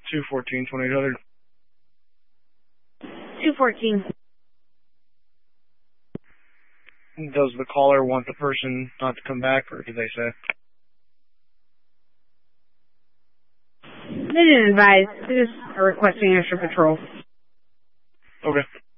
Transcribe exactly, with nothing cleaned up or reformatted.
two fourteen, twenty-eight hundred. two fourteen. Does the caller want the person not to come back, or did they say? They didn't advise. They just are requesting extra patrol. Okay.